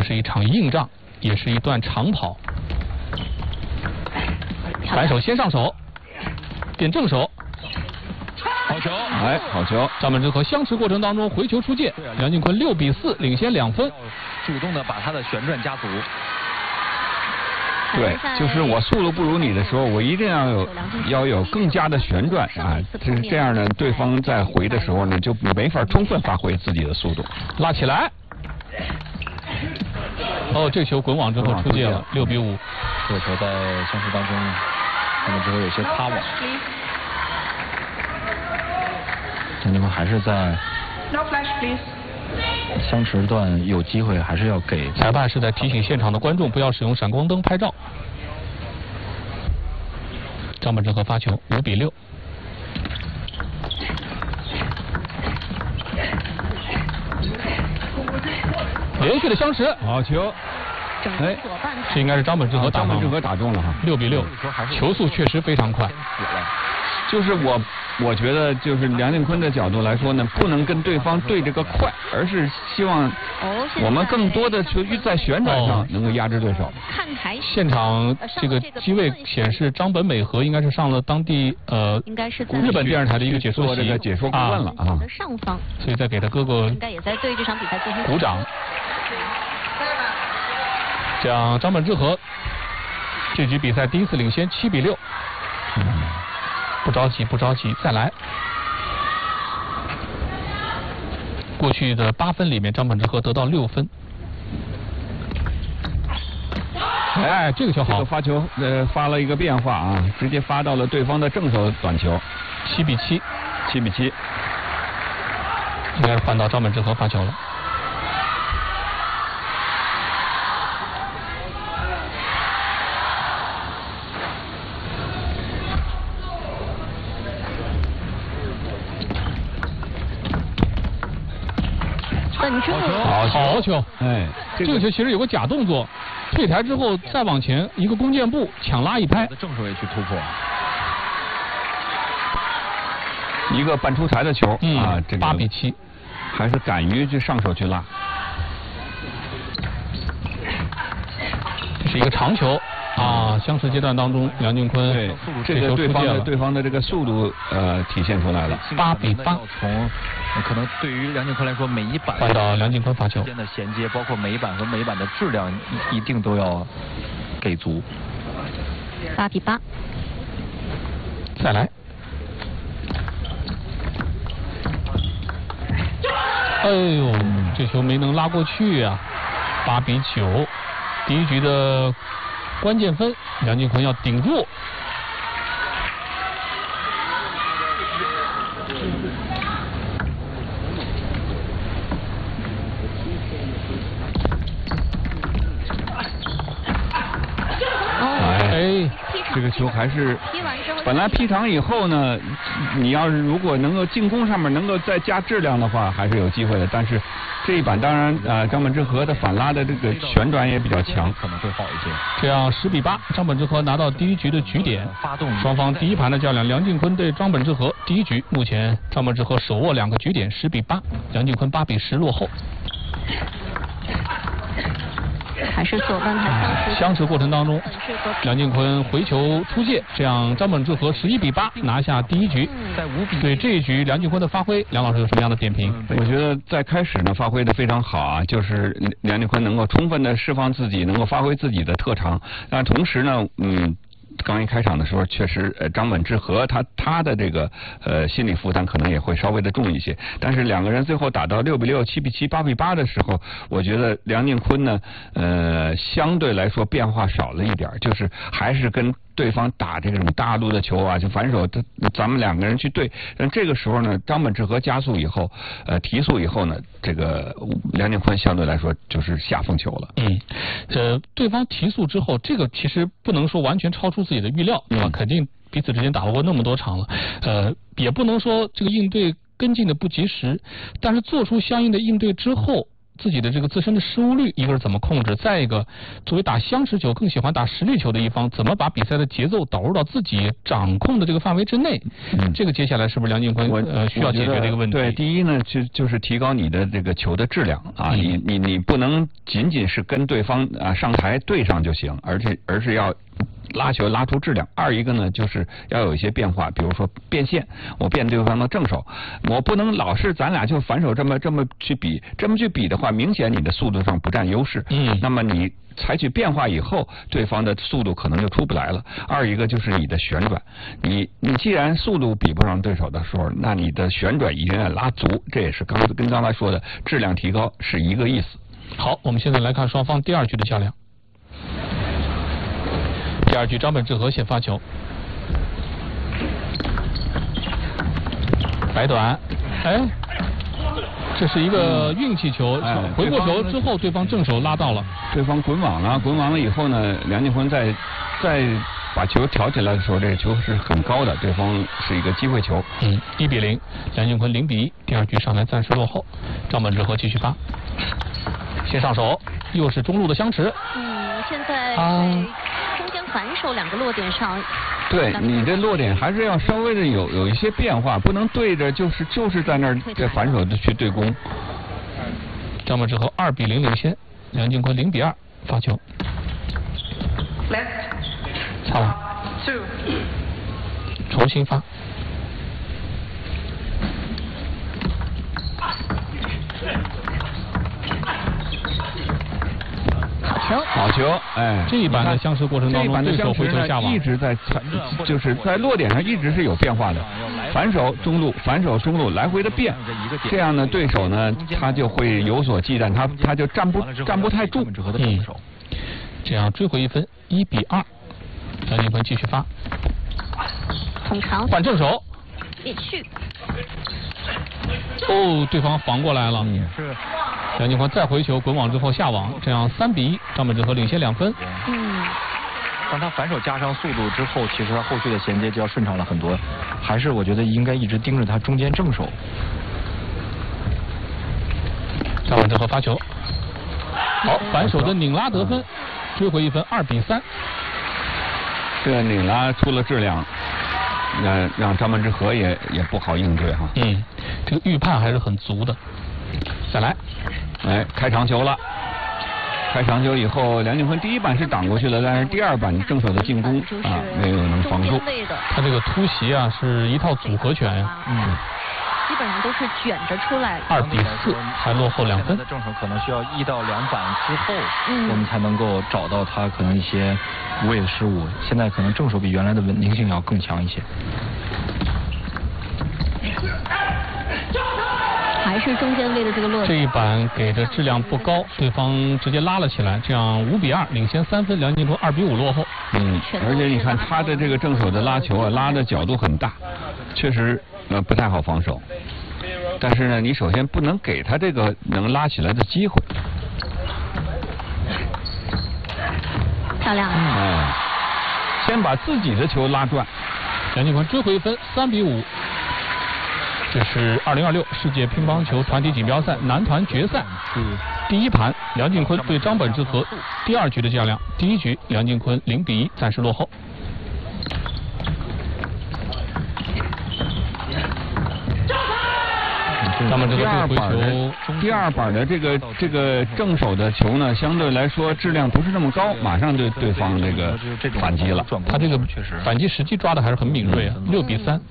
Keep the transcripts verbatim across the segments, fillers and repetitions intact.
是一场硬仗，也是一段长跑。反手先上手，变正手，好球！ 哎，好球！ 张本智和相持过程当中回球出界，梁靖昆六比四领先两分， 主动的把他的旋转加速。 对，就是我速度不如你的时候，我一定要有要有更加的旋转啊，这这样呢，对方在回的时候呢，就没法充分发挥自己的速度。 拉起来，哦，这球滚网之后出界了，六比五。 这个球在相持当中，他们之后有些擦网。张靖昆还是在相持段有机会，还是要给。 裁判是在提醒现场的观众不要使用闪光灯拍照。张本智和发球，五比六。连续的相持， 好球！ 哎，这应该是张本智和打中了。 张本智和打中了哈， 六比六，球速确实非常快。 就是我，我觉得就是梁靖昆的角度来说呢，不能跟对方对这个快，而是希望我们更多的球在旋转上能够压制对手。 看台现场这个机位显示，张本美和应该是上了当地呃应该是在日本电视台的一个解说这个解说顾问了啊， 上方， 所以在给他哥哥应该也在对这场比赛进行鼓掌。这样，张本智和这局比赛第一次领先七比六。嗯，不着急，不着急，再来。过去的八分里面，张本智和得到六分。哎，这个球好， 这个发球呃发了一个变化啊，直接发到了对方的正手短球， 七比七， 七比七， 应该是换到张本智和发球了。 本球， 好球，好球！ 哎， 这个球其实有个假动作，退台之后再往前一个弓箭步抢拉一拍， 正手也去突破， 一个半出台的球、 嗯、 啊，这个八比七， 还是敢于去上手去拉。 这是一个长球啊，相持阶段当中，梁靖昆对这个对方的对方的这个速度呃体现出来了， 八比八。 从可能对于梁靖昆来说，每一板换到梁靖昆发球之间的衔接，包括每一板和每一板的质量，一定都要给足。 八比八， 再来。哎呦，这球没能拉过去啊，八比九。第一局的关键分，梁靖昆要顶住。哎， 这个球还是本来劈长以后呢，你要是如果能够进攻上面能够再加质量的话，还是有机会的。但是这一板当然呃张本智和的反拉的这个旋转也比较强， 可能会好一些。 这样十比八，张本智和拿到第一局的局点。 发动双方第一盘的较量，梁靖昆对张本智和。第一局目前张本智和手握两个局点，十比八，梁靖昆八比十落后。 还是左半台相持相持过程当中，梁靖昆回球出界，这样张本智和十一比八拿下第一局。 在五比对这一局梁靖昆的发挥，梁老师有什么样的点评？ 我觉得在开始呢发挥的非常好啊，就是梁靖昆能够充分的释放自己，能够发挥自己的特长，但同时呢，嗯。刚一开场的时候，确实，呃，张本智和他他的这个呃心理负担可能也会稍微的重一些。但是两个人最后打到六比六、七比七、八比八的时候，我觉得梁靖昆呢，呃，相对来说变化少了一点，就是还是跟对方打这种大路的球啊，就反手，咱们两个人去对。但这个时候呢，张本智和加速以后，呃，提速以后呢，这个梁靖昆相对来说就是下风球了。 嗯，呃，对方提速之后，这个其实不能说完全超出自己的预料，对吧？嗯、肯定彼此之间打过那么多场了，呃，也不能说这个应对跟进的不及时，但是做出相应的应对之后， 自己的这个自身的失误率，一个是怎么控制，再一个作为打相持球更喜欢打实力球的一方，怎么把比赛的节奏导入到自己掌控的这个范围之内？嗯，这个接下来是不是梁靖昆呃需要解决这个问题？ 对，第一呢，就就是提高你的这个球的质量啊，嗯、你你你不能仅仅是跟对方啊上台对上就行，而且而是要拉球拉出质量。二一个呢，就是要有一些变化，比如说变线，我变对方的正手，我不能老是咱俩就反手这么这么去比，这么去比的话，明显你的速度上不占优势。嗯，那么你采取变化以后，对方的速度可能就出不来了。二一个就是你的旋转，你你既然速度比不上对手的时候，那你的旋转一定要拉足，这也是刚跟刚才说的质量提高是一个意思。 好，我们现在来看双方第二局的较量。第二局张本智和先发球，摆短，哎，这是一个运气球，哎、回过球之后，对方正手拉到了， 对方滚网了，滚网了以后呢，梁靖昆在在把球挑起来的时候，这个球是很高的，对方是一个机会球。 嗯，一比零，梁靖昆零比一，第二局上来暂时落后，张本智和继续发，先上手，又是中路的相持。 嗯，现在在中间反手两个落点上。 对，你这落点还是要稍微的有有一些变化，不能对着就是就是在那儿这反手的去对攻。 张本智和二比零领先，梁靖昆零比二发球。擦网，重新发。 球，好球！哎， 这一版的相持过程当中，对手回球下网一直在，就是在落点上一直是有变化的，反手中路，反手中路来回的变，这样呢，对手呢他就会有所忌惮，他他就站不站不太住。 嗯，这样追回一分，一比二，梁靖昆继续发， 很长， 换正手， 也去。 哦，对方防过来了。 嗯，是。 梁靖昆再回球滚网之后下网，这样三比一，张本智和领先两分。 嗯， 当他反手加上速度之后，其实他后续的衔接就要顺畅了很多。还是我觉得应该一直盯着他中间正手。 张本智和发球，好，反手的拧拉得分，追回一分，二比三。 这个拧拉出了质量，让让张本智和也也不好应对哈。 嗯，这个预判还是很足的。再来， 哎，开长球了。开长球以后，梁靖昆第一板是挡过去了，但是第二板正手的进攻啊没有能防住。 他这个突袭啊是一套组合拳呀， 嗯，基本上都是卷着出来的。 二比四，还落后两分。 正手可能需要一到两板之后，嗯，我们才能够找到他可能一些无谓的失误。现在可能正手比原来的稳定性要更强一些。 还是中间位的这个落点， 这一板给的质量不高，对方直接拉了起来，这样五比二领先三分，梁靖昆二比五落后。 嗯，而且你看他的这个正手的拉球啊，拉的角度很大，确实呃不太好防守。但是呢，你首先不能给他这个能拉起来的机会。 漂亮。 嗯，哎，先把自己的球拉转。 梁靖昆追回一分，三比五。这是二零二六世界乒乓球团体锦标赛男团决赛第一盘，梁靖昆对张本智和第二局的较量。第一局梁靖昆零比一暂时落后。张本智和回球， 第二板的这个这个正手的球呢，相对来说质量不是那么高，马上对对方这个反击了。 他这个反击时机抓的还是很敏锐啊，六比三。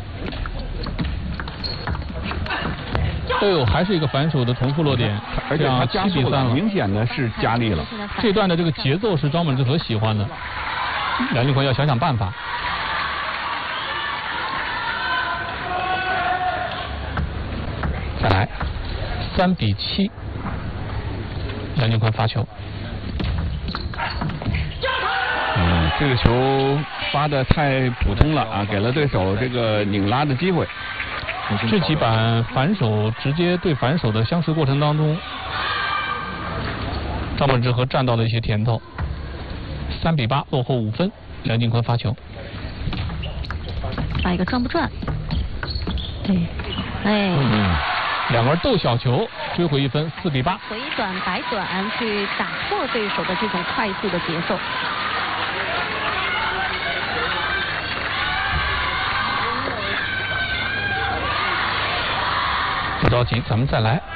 哎呦，还是一个反手的重复落点， 而且他加速了，明显的是加力了。 这段的这个节奏是张本智和喜欢的，梁靖昆要想想办法。再来，三比七，梁靖昆发球。 嗯，这个球发的太普通了啊，给了对手这个拧拉的机会。 这几板反手直接对反手的相持过程当中，张本智和占到了一些甜头。三比八，落后五分，梁靖昆发球。 发一个转不转？对，哎， 嗯， 两个人斗小球，追回一分，四比八。 回短白短去打破对手的这种快速的节奏。 不着急，咱们再来。